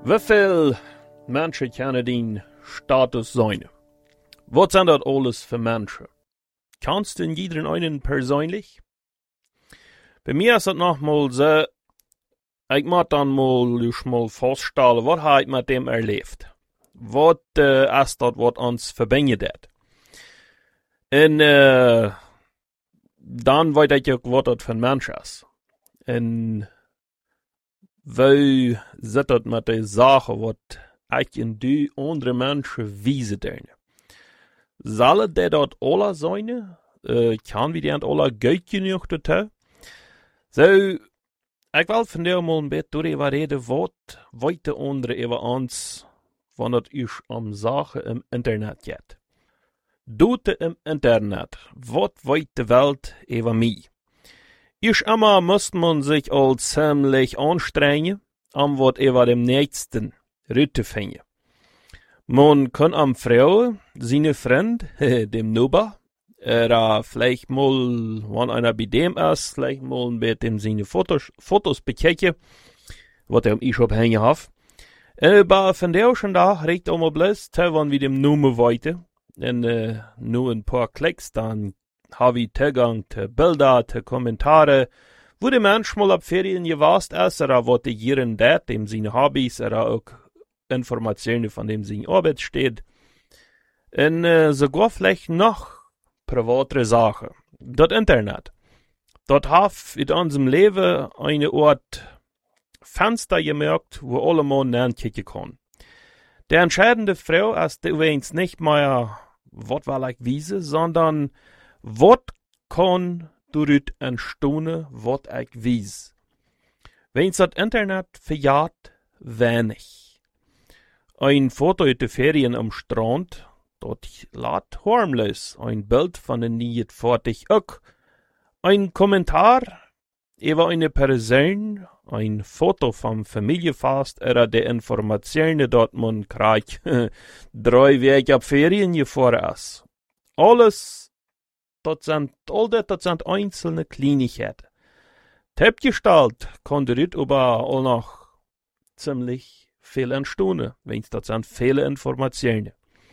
Hoeveel mensen kennen die status zijn? Wat zijn dat alles voor mensen? Kannst du jeden einen persönlich? Bei mir ist das nochmal so, ich muss dann mal feststellen, was habe ich mit dem erlebt? Was ist das, was uns verbindet? Und dann weiß ich auch, was das für ein Mensch ist. Und wie sieht das mit der Sache, was ich in die andere Menschen wiesen dürfen? Sollen die dort alle sein? Kann wir die alle gut genug dazu? So, ich will von dir mal ein bisschen darüber reden, was weiter andere über uns, wenn es ist Sachen im Internet geht. Dort im Internet, was weiß die Welt über mich? Ist immer muss man sich all ziemlich anstrengen, was über dem Nächsten Rüte finden. Man kann am Frau, seine Freund, dem Nuba, vielleicht mal, wenn einer bei dem ist, vielleicht mal mit dem seine Fotos bekäcken, was er im E-Shop hängen hat. Aber von der schon da, regt auch mal bloß, wenn wir dem Nummer weiter, und nur ein paar Klicks, dann habe ich Zugang zu Bilder, zu Kommentare, wo der Mensch mal ab Ferien gewasst ist, oder was die hier und dort, dem seine Hobbys, oder auch Informationen von dem seine Arbeit steht. Und sogar vielleicht noch private Sachen. Das Internet. Dort hat in unserem Leben eine Art Fenster gemerkt, wo alle mal nachkicken können. Der entscheidende Frau ist übrigens nicht mehr, was will ich wissen, sondern was kann durch entstehen, was ich weiß. Wenn das Internet verjagt, wenig. Ein Foto aus den Ferien am Strand, dort lädt harmlos ein Bild von der Niet fertig auch. Ein Kommentar über eine Person, ein Foto vom Familienfest oder die Informationen, dort man kriegt, 3 Wege ab Ferien gefahren ist. Alles, das sind einzelne Kleinigkeiten. Tippgestalt kann dort aber auch noch ziemlich viel entstehen, wenn das sind viele Informationen.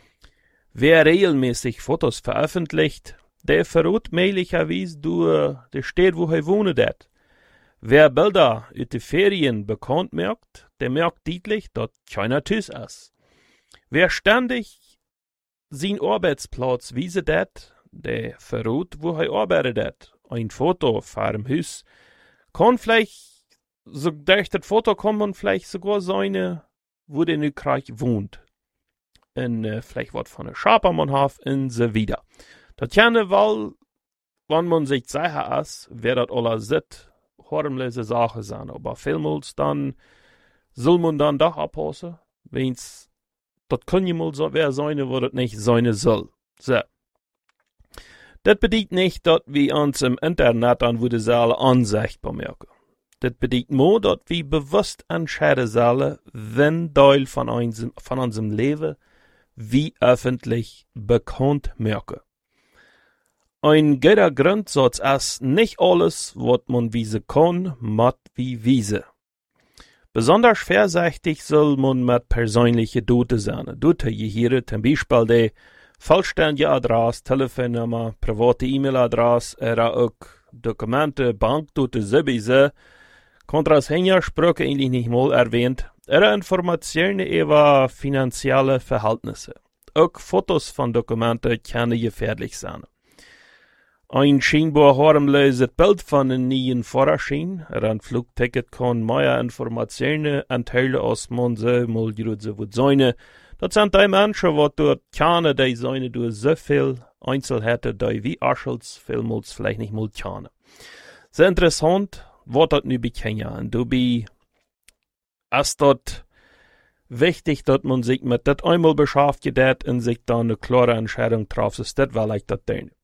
Wer regelmäßig Fotos veröffentlicht, der verrät möglicherweise durch die Stadt, wo er wohnt. Wer Bilder aus den Ferien bekannt merkt, der merkt deutlich, dass keiner Tüß ist. Wer ständig seinen Arbeitsplatz wiesen der verrät, wo er arbeitet. Ein Foto von dem Haus kann vielleicht, so durch das Foto kann man vielleicht sogar sein, wo der nu gleich wohnt. Und vielleicht was von der Schapermann hat und so wieder. Das kann, weil, wenn man sich sicher ist, wer das alles sieht, harmlose Sachen sind. Aber vielmals dann soll man dann doch abpassen, wenn's, das kann ja mal so wer sein, wo das nicht sein soll. So. Das bedeutet nicht, dass wir uns im Internet an wo die Sache ansichtbar merken. Das bedeutet nur, dass wir bewusst entscheiden sollen, wenn Teil von unserem Leben wie öffentlich bekannt merken. Ein guter Grundsatz ist, nicht alles, was man wiesen kann, macht wie wiesen. Besonders vorsichtig soll man mit persönlichen Daten sein. Daten hier zum Beispiel die vollständige Adresse, Telefonnummer, private E-Mail-Adresse, oder auch Dokumente, Bankdaten sowieso. Kontras Hängersprüche eigentlich nicht mal erwähnt. Oder Informationen über finanzielle Verhältnisse. Auch Fotos von Dokumenten können gefährlich sein. Ein scheinbar harmloses Bild von einem neuen Fahrerschein oder ein Flugticket kann mehr Informationen enthalten, als man so mal so wird sein. Das sind die Menschen, die dort kennen, die sein durch so viel Einzelheiten, die wie Aschels vielmals vielleicht nicht mal kennen. Sehr interessant, was das nu bekennen. Und dabei ist das wichtig, dass man sich mit das einmal beschäftigt und sich dann eine klare Entscheidung trifft, ist das, weil ich das tun.